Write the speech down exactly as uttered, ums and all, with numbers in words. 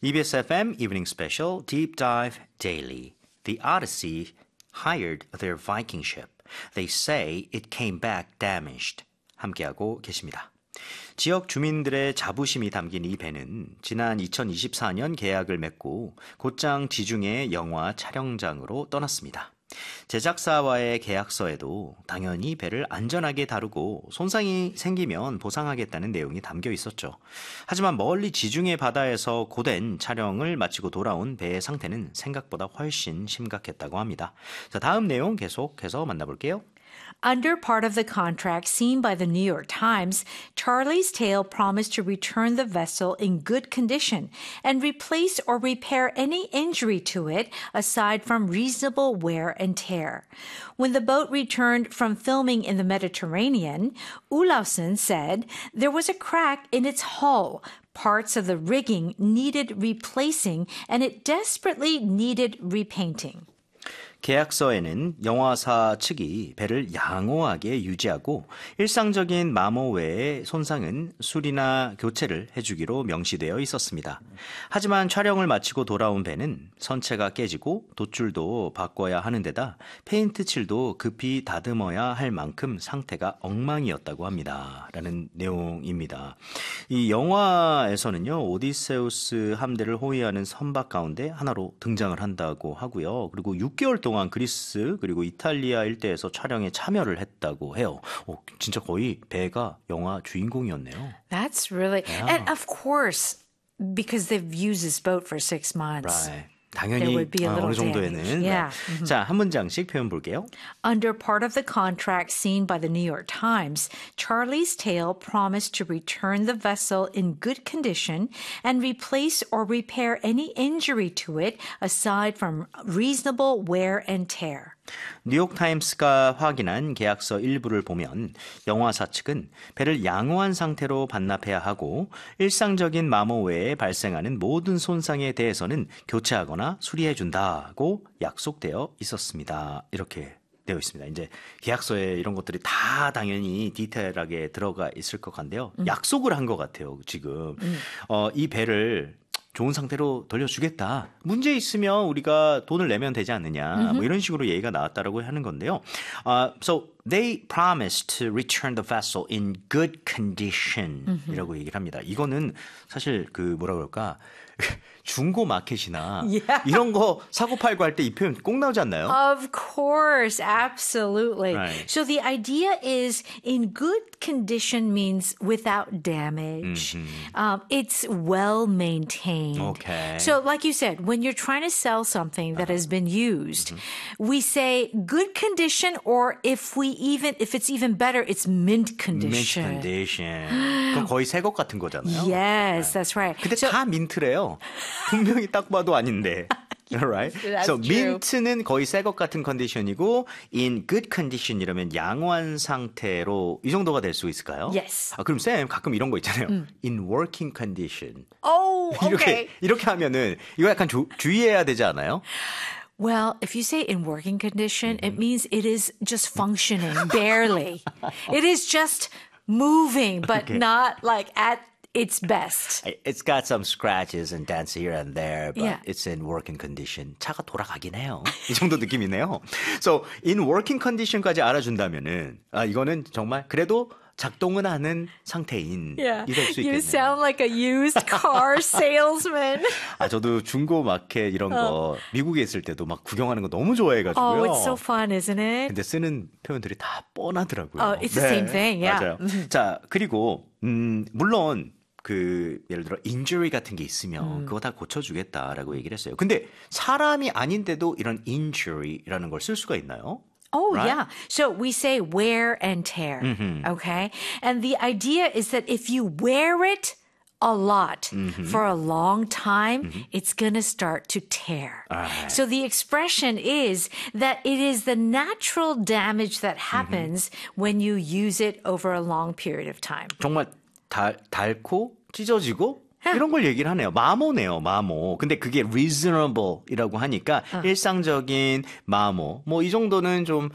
이비에스 에프엠 Evening Special Deep Dive Daily. The Odyssey hired their Viking ship. They say it came back damaged. 함께하고 계십니다. 지역 주민들의 자부심이 담긴 이 배는 지난 이천이십사 년 계약을 맺고 곧장 지중해 영화 촬영장으로 떠났습니다. 제작사와의 계약서에도 당연히 배를 안전하게 다루고 손상이 생기면 보상하겠다는 내용이 담겨 있었죠. 하지만 멀리 지중해 바다에서 고된 촬영을 마치고 돌아온 배의 상태는 생각보다 훨씬 심각했다고 합니다. 자, 다음 내용 계속해서 만나볼게요. Under part of the contract seen by the New York Times, Charlie's Tale promised to return the vessel in good condition and replace or repair any injury to it aside from reasonable wear and tear. When the boat returned from filming in the Mediterranean, Olafsson said there was a crack in its hull. Parts of the rigging needed replacing and it desperately needed repainting. 계약서에는 영화사 측이 배를 양호하게 유지하고 일상적인 마모 외의 손상은 수리나 교체를 해주기로 명시되어 있었습니다. 하지만 촬영을 마치고 돌아온 배는 선체가 깨지고 돛줄도 바꿔야 하는 데다 페인트 칠도 급히 다듬어야 할 만큼 상태가 엉망이었다고 합니다. 라는 내용입니다. 이 영화에서는요, 오디세우스 함대를 호위하는 선박 가운데 하나로 등장을 한다고 하고요. 그리고 육 개월 동안 그리스 그리고 이탈리아 일대에서 촬영에 참여를 했다고 해요. 오, 진짜 거의 배가 영화 주인공이었네요. That's really... Yeah. And of course, because they've used this boat for six months. Right. 당연히 어, 어느 정도에는. Yeah. 네. Mm-hmm. 자, 한 문장씩 표현 볼게요. Under part of the contract seen by the New York Times, Charlie's Tale promised to return the vessel in good condition and replace or repair any injury to it aside from reasonable wear and tear. 뉴욕타임스가 확인한 계약서 일부를 보면 영화사 측은 배를 양호한 상태로 반납해야 하고 일상적인 마모 외에 발생하는 모든 손상에 대해서는 교체하거나 수리해준다고 약속되어 있었습니다. 이렇게 되어 있습니다. 이제 계약서에 이런 것들이 다 당연히 디테일하게 들어가 있을 것 같은데요. 음. 약속을 한 것 같아요, 지금. 음. 어, 이 배를 좋은 상태로 돌려주겠다. 문제 있으면 우리가 돈을 내면 되지 않느냐. Mm-hmm. 뭐 이런 식으로 얘기가 나왔다라고 하는 건데요. Uh, so they promised to return the vessel in good condition. Mm-hmm. 이라고 얘기를 합니다. 이거는 사실 그 뭐라 그럴까. 중고 마켓이나 yeah. 이런 거 사고 팔고 할 때 이 표현 꼭 나오지 않나요? Of course, absolutely. Right. So the idea is in good condition means without damage. Mm-hmm. Um, it's well maintained. Okay. So like you said, when you're trying to sell something that has been used, mm-hmm. we say good condition, or if we even if it's even better, it's mint condition. Mint condition. 그럼 거의 새 것 같은 거잖아요. Yes, that's right. 근데 so, 다 민트래요. 분명히 딱 봐도 아닌데. Alright. That's so true. 민트는 거의 새 것 같은 컨디션이고 in good condition 이러면 양호한 상태로 이 정도가 될 수 있을까요? Yes. 아, 그럼 쌤 가끔 이런 거 있잖아요. 음. in working condition. Oh, okay. 이렇게 이렇게 하면은 이거 약간 주, 주의해야 되지 않아요? Well, if you say in working condition, mm-hmm. it means it is just functioning, barely. It is just moving, but okay. not like at its best. It's got some scratches and dents here and there, but yeah. it's in working condition. 차가 돌아가긴 해요. 이 정도 느낌이네요. So, in working condition까지 알아준다면은 아, 이거는 정말 그래도 작동은 하는 상태인 yeah. 이 될 수 있겠네요. You sound like a used car salesman. 아, 저도 중고 마켓 이런 거 미국에 있을 때도 막 구경하는 거 너무 좋아해가지고요. Oh, it's so fun, isn't it? 근데 쓰는 표현들이 다 뻔하더라고요. Oh, it's the 네. same thing, yeah. 맞아요. 자, 그리고 음, 물론 그 예를 들어 injury 같은 게 있으면 음. 그거 다 고쳐주겠다라고 얘기를 했어요. 근데 사람이 아닌데도 이런 injury라는 걸 쓸 수가 있나요? Oh, right? yeah. So we say wear and tear, mm-hmm. okay? And the idea is that if you wear it a lot mm-hmm. for a long time, mm-hmm. it's going to start to tear. Right. So the expression is that it is the natural damage that happens mm-hmm. when you use it over a long period of time. 정말 달, 닳고 찢어지고 이런 걸 얘기를 하네요. 마모네요, 마모. 근데 그게 reasonable이라고 하니까 어. 일상적인 마모. 뭐 이 정도는 좀